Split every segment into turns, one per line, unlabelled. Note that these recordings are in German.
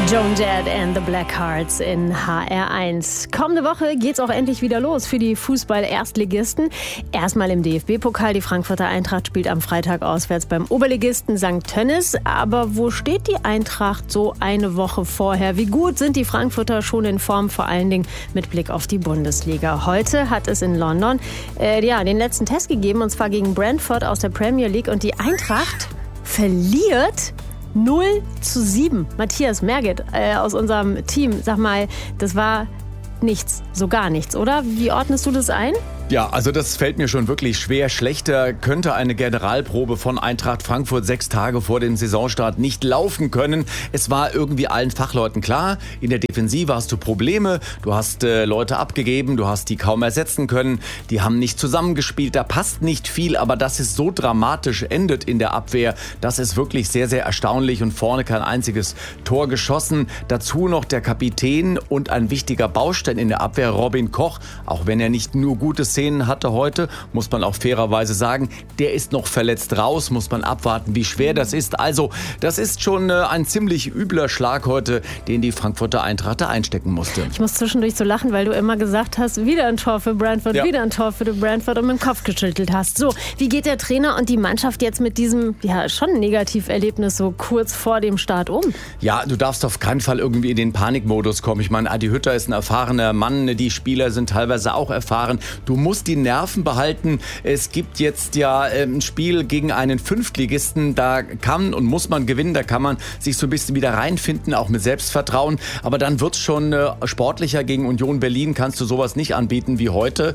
Joan Jett and the Blackhearts in HR1. Kommende Woche geht's auch endlich wieder los für die Fußball-Erstligisten. Erstmal im DFB-Pokal. Die Frankfurter Eintracht spielt am Freitag auswärts beim Oberligisten St. Tönnies. Aber wo steht die Eintracht so eine Woche vorher? Wie gut sind die Frankfurter schon in Form, vor allen Dingen mit Blick auf die Bundesliga? Heute hat es in London den letzten Test gegeben, und zwar gegen Brentford aus der Premier League. Und die Eintracht verliert 0:7. Matthias Merget aus unserem Team, sag mal, das war nichts, so gar nichts, oder? Wie ordnest du das ein?
Ja, also das fällt mir schon wirklich schwer. Schlechter könnte eine Generalprobe von Eintracht Frankfurt 6 Tage vor dem Saisonstart nicht laufen können. Es war irgendwie allen Fachleuten klar, in der Defensive hast du Probleme, du hast Leute abgegeben, du hast die kaum ersetzen können, die haben nicht zusammengespielt, da passt nicht viel, aber dass es so dramatisch endet in der Abwehr, das ist wirklich sehr, sehr erstaunlich, und vorne kein einziges Tor geschossen. Dazu noch der Kapitän und ein wichtiger Baustein in der Abwehr, Robin Koch, auch wenn er nicht nur gutes Szenen hatte heute, muss man auch fairerweise sagen, der ist noch verletzt raus, muss man abwarten, wie schwer das ist. Also, das ist schon ein ziemlich übler Schlag heute, den die Frankfurter Eintracht da einstecken musste.
Ich muss zwischendurch so lachen, weil du immer gesagt hast, wieder ein Tor für Brentford, wieder ein Tor für Brentford, und mit dem Kopf geschüttelt hast. So, wie geht der Trainer und die Mannschaft jetzt mit diesem, schon Negativerlebnis so kurz vor dem Start um? Ja,
du darfst auf keinen Fall irgendwie in den Panikmodus kommen. Ich meine, Adi Hütter ist ein erfahrener Mann, die Spieler sind teilweise auch erfahren. Du musst die Nerven behalten. Es gibt jetzt ein Spiel gegen einen Fünftligisten. Da kann und muss man gewinnen. Da kann man sich so ein bisschen wieder reinfinden, auch mit Selbstvertrauen. Aber dann wird's schon sportlicher. Gegen Union Berlin kannst du sowas nicht anbieten wie heute.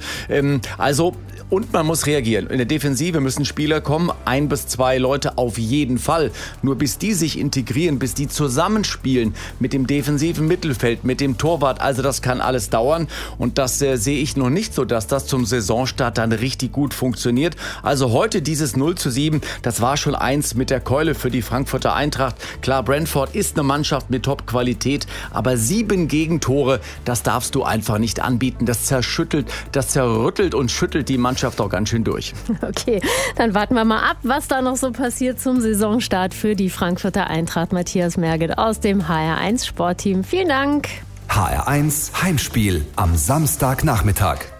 Und man muss reagieren. In der Defensive müssen Spieler kommen, 1 bis 2 Leute auf jeden Fall. Nur bis die sich integrieren, bis die zusammenspielen mit dem defensiven Mittelfeld, mit dem Torwart, also das kann alles dauern. Und das sehe ich noch nicht so, dass das zum Saisonstart dann richtig gut funktioniert. Also heute dieses 0:7, das war schon eins mit der Keule für die Frankfurter Eintracht. Klar, Brentford ist eine Mannschaft mit Top-Qualität, aber 7 Gegentore, das darfst du einfach nicht anbieten. Das zerrüttelt und schüttelt die Mannschaft auch ganz schön durch.
Okay, dann warten wir mal ab, was da noch so passiert zum Saisonstart für die Frankfurter Eintracht. Matthias Merget aus dem HR1 Sportteam. Vielen Dank.
HR1 Heimspiel am Samstagnachmittag.